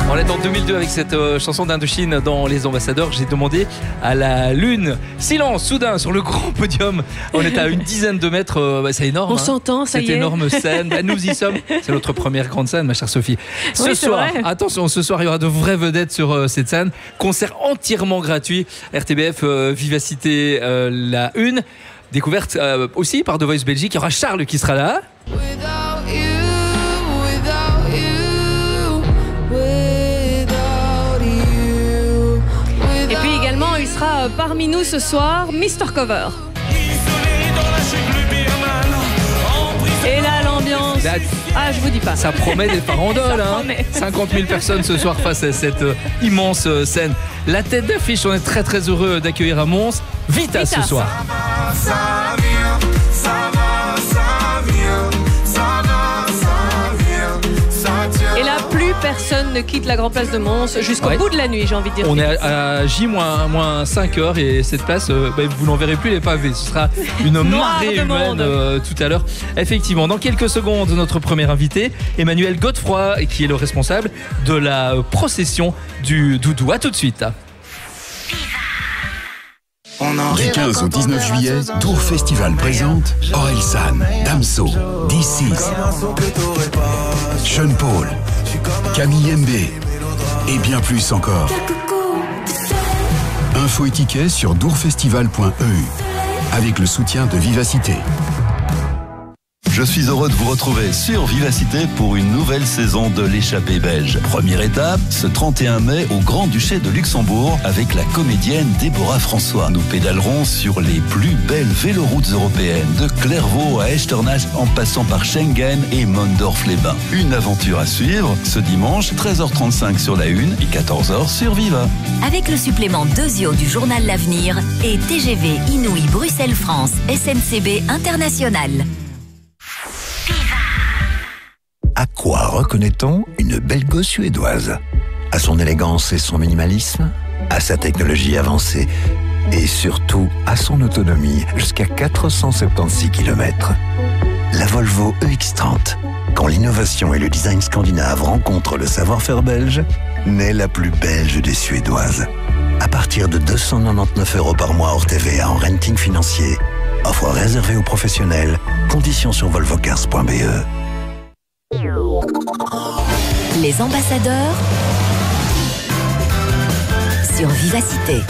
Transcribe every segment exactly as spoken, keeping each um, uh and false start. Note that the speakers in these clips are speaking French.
On est en deux mille deux avec cette euh, chanson d'Indochine dans Les Ambassadeurs. J'ai demandé à la Lune. Silence, soudain, sur le grand podium. On est à une dizaine de mètres. Euh, bah, c'est énorme. On hein. s'entend, ça y est. Cette énorme scène. Bah, nous y sommes. C'est notre première grande scène, ma chère Sophie. Ce Oui, soir, vrai. attention, ce soir, il y aura de vraies vedettes sur euh, cette scène. Concert entièrement gratuit. R T B F, euh, Vivacité, euh, la Une. Découverte euh, aussi par The Voice Belgique. Il y aura Charles qui sera là. Without you, without you, without you, Et puis également, il sera euh, parmi nous ce soir, mister Cover. Et là, l'ambiance. Là, Ah, je vous dis pas. ça promet des farandoles. Ça hein. promet. cinquante mille personnes ce soir face à cette euh, immense euh, scène. La tête d'affiche, on est très très heureux d'accueillir à Mons Vita, Vita. ce soir. Ça vient, ça va, ça vient, ça va, ça vient, ça tient. Et là, plus personne ne quitte la Grand Place de Mons jusqu'au Ouais. bout de la nuit, j'ai envie de dire. On est à, à J moins cinq heures et cette place, euh, bah, vous n'en verrez plus les pavés. Ce sera une Noir marée de humaine monde. euh, tout à l'heure. Effectivement, dans quelques secondes, notre premier invité, Emmanuel Godefroy, qui est le responsable de la euh, procession du doudou. À tout de suite. Du quinze au dix-neuf juillet, Dour Festival présente Orelsan, Damso, D six, Sean Paul, Camille Mbé et bien plus encore. Info et tickets sur dourfestival point e u avec le soutien de Vivacité. Je suis heureux de vous retrouver sur Vivacité pour une nouvelle saison de l'échappée belge. Première étape, ce trente et un mai au Grand-Duché de Luxembourg avec la comédienne Déborah François. Nous pédalerons sur les plus belles véloroutes européennes, de Clairvaux à Echternach en passant par Schengen et Mondorf-les-Bains. Une aventure à suivre ce dimanche, treize heures trente-cinq sur la Une et quatorze heures sur Viva. Avec le supplément Dosio du journal L'Avenir et T G V Inouï Bruxelles-France S N C B International. À quoi reconnaît-on une belle gosse suédoise? À son élégance et son minimalisme? À sa technologie avancée? Et surtout, à son autonomie, jusqu'à quatre cent soixante-seize kilomètres. La Volvo E X trente. Quand l'innovation et le design scandinave rencontrent le savoir-faire belge, naît la plus belge des Suédoises. À partir de deux cent quatre-vingt-dix-neuf euros par mois hors T V A en renting financier. Offre réservée aux professionnels. Conditions sur volvocars point b e. Les ambassadeurs sur Vivacité.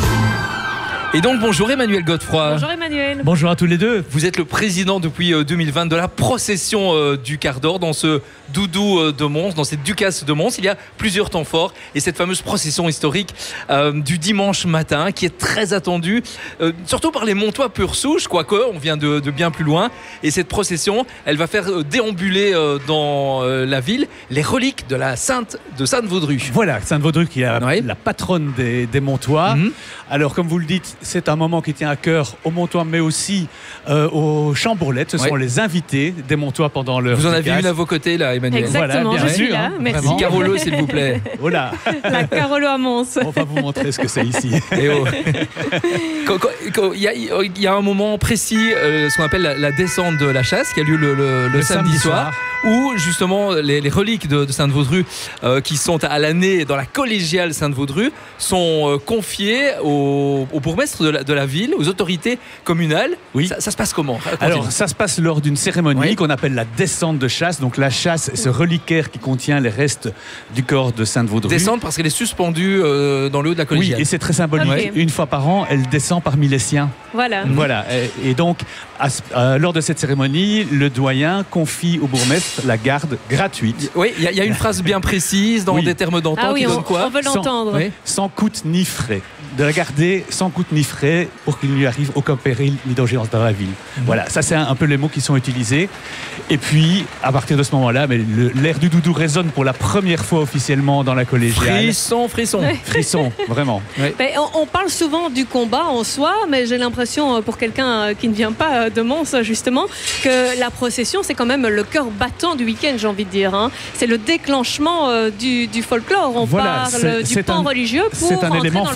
Et donc, bonjour Emmanuel Godefroy. Bonjour Emmanuel. Bonjour à tous les deux. Vous êtes le président depuis euh, deux mille vingt de la procession euh, du quart d'or dans ce doudou euh, de Mons, dans cette Ducasse de Mons. Il y a plusieurs temps forts et cette fameuse procession historique euh, du dimanche matin qui est très attendue, euh, surtout par les Montois pur souche, quoique on vient de, de bien plus loin. Et cette procession, elle va faire euh, déambuler euh, dans euh, la ville les reliques de la Sainte de Sainte-Vaudru. Voilà, Sainte-Vaudru qui est la, Ouais. la patronne des, des Montois. Mhm. Alors, comme vous le dites, c'est un moment qui tient à cœur aux Montois, mais aussi euh, aux Chambourlettes. Ce Ouais. sont les invités des Montois pendant leur Vous en avez Ducasse. une à vos côtés là, Emmanuel. Exactement, Voilà, bien je suis sûr, là. hein, Merci. vraiment. Carolo, s'il vous plaît. Voilà, La Carolo à Mons. on va vous montrer ce que c'est ici. Et oh. Quand- quand- quand- Il y, a- il y a un moment précis, euh, ce qu'on appelle la, la descente de la chasse, qui a lieu le, le- le Le samedi, samedi soir, soir. où justement les, les reliques de, de Sainte-Vaudru, euh, qui sont à l'année dans la collégiale Sainte-Vaudru, sont euh, confiées au, au bourgmestre de la, de la ville, aux autorités communales. Oui. Ça, ça se passe comment? Racontez-nous. Alors, ça se passe lors d'une cérémonie Oui. qu'on appelle la descente de chasse. Donc, la chasse, ce reliquaire qui contient les restes du corps de Sainte-Vaudru. Descendre parce qu'elle est suspendue euh, dans le haut de la Oui, collégiale. et c'est très symbolique. Ok. Une fois par an, elle descend parmi les siens. Voilà. Voilà. Et, et donc, à ce- euh, lors de cette cérémonie, le doyen confie au bourgmestre la garde gratuite, Oui, il y, a- il y a une phrase bien précise dans Oui. des termes d'antan Ah oui, qui on, donne quoi? on veut Sans- l'entendre. Oui. sans coût ni frais. De la garder sans coût ni frais pour qu'il ne lui arrive aucun péril ni danger dans la ville. Voilà, ça c'est un, un peu les mots qui sont utilisés. Et puis, à partir de ce moment-là, mais le- l'air du doudou résonne pour la première fois officiellement dans la collégiale. Frisson, frisson. Frisson, vraiment. Mais on, on parle souvent du combat en soi, mais j'ai l'impression, euh, pour quelqu'un euh, qui ne vient pas euh, de Mons, justement, que la procession, c'est quand même le cœur battant du week-end, j'ai envie de dire. hein. C'est le déclenchement euh, du, du folklore. On Voilà, parle c'est- du c'est pan un- religieux pour C'est un entrer élément dans le fondateur. folklore.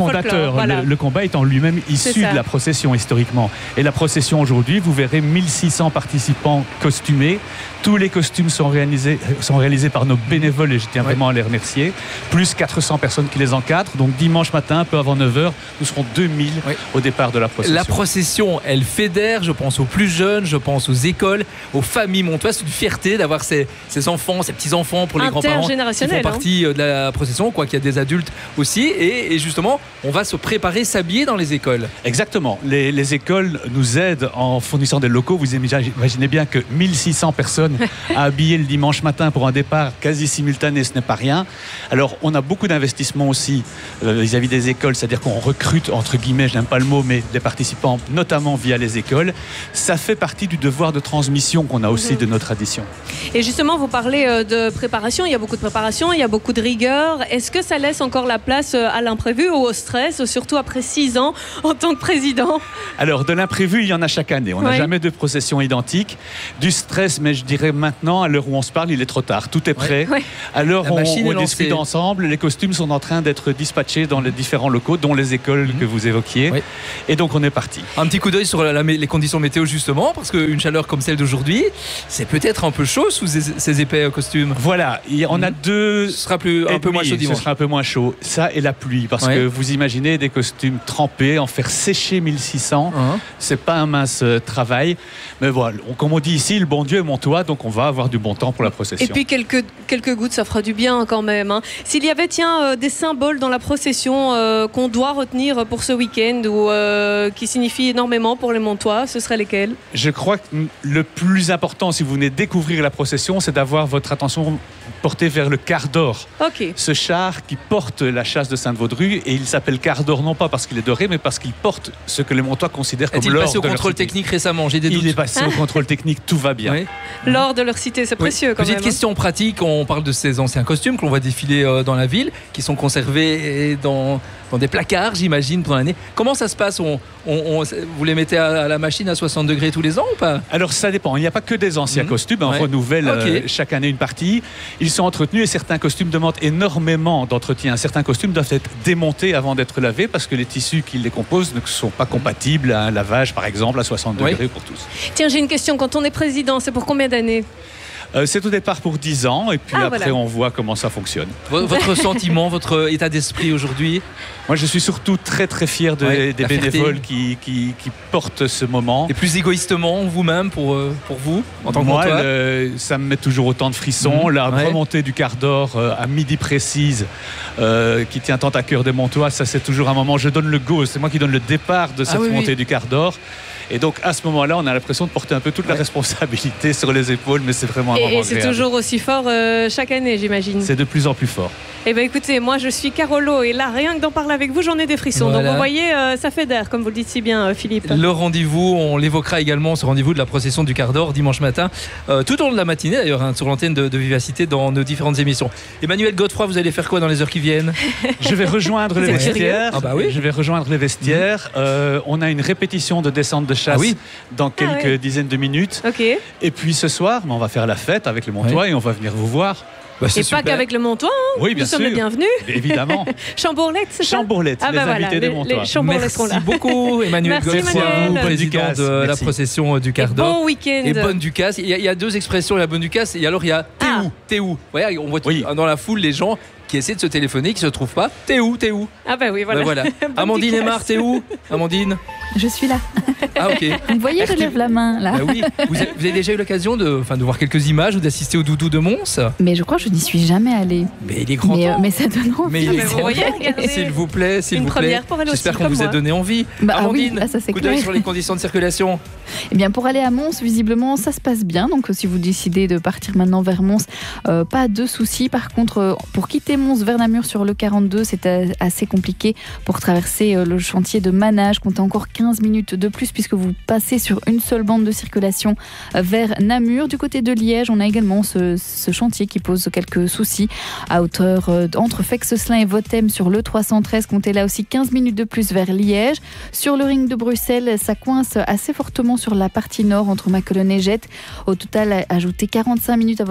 vainqueur. voilà. Le, le combat étant lui-même C'est issu ça. de la procession historiquement. Et la procession aujourd'hui, vous verrez mille six cents participants costumés. Tous les costumes sont réalisés, sont réalisés par nos bénévoles et je tiens Ouais. vraiment à les remercier. Plus quatre cents personnes qui les encadrent. Donc dimanche matin, un peu avant neuf heures, nous serons deux mille Ouais. au départ de la procession. La procession, elle fédère, je pense aux plus jeunes, je pense aux écoles, aux familles montoises. C'est une fierté d'avoir ces, ces enfants, ces petits-enfants pour les grands-parents qui font Intergénérationnel, hein. partie euh, de la procession, quoi qu'il y a des adultes aussi. Et, et justement, on va se préparer, s'habiller dans les écoles. Exactement. Les, les écoles nous aident en fournissant des locaux. Vous imaginez imaginez bien que mille six cents personnes à habiller le dimanche matin pour un départ quasi simultané, ce n'est pas rien. Alors, on a beaucoup d'investissements aussi euh, vis-à-vis des écoles, c'est-à-dire qu'on recrute, entre guillemets, je n'aime pas le mot, mais des participants, notamment via les écoles. Ça fait partie du devoir de transmission qu'on a aussi Mhm. de nos traditions. Et justement, vous parlez euh, de préparation. Il y a beaucoup de préparation, il y a beaucoup de rigueur. Est-ce que ça laisse encore la place euh, à l'imprévu ou au stress, surtout après six ans en tant que président? Alors, de l'imprévu, il y en a chaque année. On n'a Ouais. jamais de procession identique. Du stress, mais je dirais maintenant, à l'heure où on se parle, il est trop tard. Tout est prêt. Ouais. À l'heure La où machine on, est on discute lancée. ensemble, les costumes sont en train d'être dispatchés dans les différents locaux, dont les écoles que vous évoquiez. Oui. Et donc, on est parti. Un petit coup d'œil sur la- la- les conditions météo justement, parce qu'une chaleur comme celle d'aujourd'hui, c'est peut-être un peu chaud sous ces, ces épais euh, costumes. Voilà, et on a deux. Ce sera plus, un peu et moins demi, chaud dimanche. Ce sera un peu moins chaud. Ça et la pluie, parce Ouais. que vous imaginez des costumes trempés, en faire sécher mille six cents, Hein. c'est pas un mince euh, travail. Mais voilà, on- comme on dit ici, le bon Dieu est mon toit, donc on va avoir du bon temps pour la procession. Et puis quelques, quelques gouttes, ça fera du bien quand même, hein. S'il y avait, tiens, euh, des symboles dans la procession euh, qu'on doit retenir pour ce week-end ou euh, qui signifient énormément pour les Montois, ce seraient lesquels? Je crois que le plus important, si vous venez découvrir la procession, c'est d'avoir votre attention portée vers le quart d'or. Ok. Ce char qui porte la chasse de Sainte-Vaudrue, et il s'appelle quart d'or non pas parce qu'il est doré, mais parce qu'il porte ce que les Montois considèrent comme Est-il l'or passé au de leur contrôle cité. technique récemment? J'ai des doutes. Il est passé au contrôle technique, tout va bien. Oui. Lors de leur cité, c'est Oui. précieux quand Petite même. question pratique, on parle de ces anciens costumes que l'on voit défiler euh, dans la ville, qui sont conservés dans, dans des placards, j'imagine, pendant l'année. Comment ça se passe? on, on- on- Vous les mettez à, à la machine à soixante degrés tous les ans ou pas? Alors ça dépend, il n'y a pas que des anciens Mhm. costumes, on Ouais. renouvelle Ok. euh, chaque année une partie. Ils sont entretenus et certains costumes demandent énormément d'entretien. Certains costumes doivent être démontés avant d'être lavés parce que les tissus qui les composent ne sont pas compatibles à un lavage par exemple à soixante Oui. degrés pour tous. Tiens, j'ai une question. Quand on est président, c'est pour combien d'années? Euh, c'est au départ pour dix ans et puis Ah, après voilà. on voit comment ça fonctionne. V- Votre sentiment, votre état d'esprit aujourd'hui? Moi je suis surtout très très fier de- Ouais, des la fierté. bénévoles qui, qui, qui portent ce moment. Et plus égoïstement, vous-même, pour, euh, pour vous, en tant que Moi, Montois? le- ça me met toujours autant de frissons. Mhm. La Ouais. remontée du quart d'or euh, à midi précise, euh, qui tient tant à cœur des Montois, ça c'est toujours un moment. Je donne le go, c'est moi qui donne le départ de cette Ah oui, montée oui. du quart d'or. Et donc à ce moment-là, on a l'impression de porter un peu toute la Ouais. responsabilité sur les épaules, mais c'est vraiment un Et, moment et c'est agréable. toujours aussi fort euh, chaque année, j'imagine. C'est de plus en plus fort. Eh bien écoutez, moi je suis Carolo et là, rien que d'en parler avec vous, j'en ai des frissons. Voilà. Donc vous voyez, euh, ça fédère, comme vous le dites si bien, euh, Philippe. Le rendez-vous, on l'évoquera également, ce rendez-vous de la procession du quart d'or dimanche matin, euh, tout au long de la matinée d'ailleurs, hein, sur l'antenne de, de Vivacité dans nos différentes émissions. Emmanuel Godefroy, vous allez faire quoi dans les heures qui viennent? Je vais rejoindre les Vous êtes curieux vestiaires. Ah bah oui. Je vais rejoindre les vestiaires. Euh, on a une répétition de descente de chasse Ah oui. dans quelques ouais. dizaines de minutes. Ok. Et puis ce soir, on va faire la fête avec les Montois et on va venir vous voir. Bah, c'est Et pas super. qu'avec le Montois, hein. Oui, bien Nous sommes sûr. les bienvenus. Évidemment. Chambourlette, c'est ça? Chambourlette, Ah les bah voilà, invités des les, Montois. les Chambourlettes sont Merci là. beaucoup Emmanuel Merci, Godefroy, Emmanuel. président Ducasse, de la merci. procession du Et quart d'or. bon week-end. Et bonne Ducasse. Il y, a, il y a deux expressions, la bonne Ducasse, et alors il y a t'es Ah. où? T'es où? Vous voyez, on voit tout- Oui. dans la foule les gens qui essaient de se téléphoner, qui se trouvent pas. T'es où? T'es où? Ah bah oui, voilà. Ben voilà. Bonne Amandine Ducasse. Aymar, t'es où? Amandine? Je suis là. Ah ok. Vous me voyez, je Active- lève la main là. Bah oui. Vous avez, vous avez déjà eu l'occasion de, enfin, de voir quelques images ou d'assister au doudou de Mons? Mais je crois que je n'y suis jamais allée. Mais il est grand Mais, euh, temps. mais ça donne envie. Mais il Ah est bah vous grand voyez, temps. regardez. S'il vous plaît, s'il Une vous plaît. première pour elle aussi, J'espère qu'on comme vous a moi. donné envie. Bah, ah Amandine, oui, ah, ça, c'est coup d'œil clair. sur les conditions de circulation. Eh bien, pour aller à Mons, visiblement, ça se passe bien. Donc, euh, si vous décidez de partir maintenant vers Mons, euh, pas de soucis. Par contre, euh, pour quitter Mons vers Namur sur le quarante-deux, c'est euh, assez compliqué pour traverser euh, le chantier de Manage. Comptez encore quinze minutes de plus puisque vous passez sur une seule bande de circulation euh, vers Namur. Du côté de Liège, on a également ce, ce chantier qui pose quelques soucis à hauteur euh, entre Fex-Slin et Votem sur le trois cent treize. Comptez là aussi quinze minutes de plus vers Liège. Sur le ring de Bruxelles, ça coince assez fortement sur la partie nord entre Macolon et Jette. Au total, ajoutez quarante-cinq minutes à votre trajet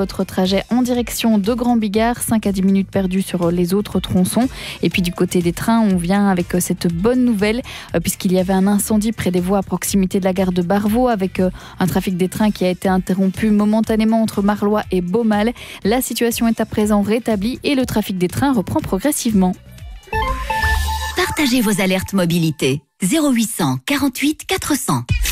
trajet en direction de Grand Bigard, cinq à dix minutes perdues sur les autres tronçons. Et puis du côté des trains, on vient avec cette bonne nouvelle euh, puisqu'il y avait un incendie près des voies à proximité de la gare de Barvaux avec euh, un trafic des trains qui a été interrompu momentanément entre Marlois et Beaumal. La situation est à présent rétablie et le trafic des trains reprend progressivement. Partagez vos alertes mobilité. zéro huit cents quarante-huit quatre cents.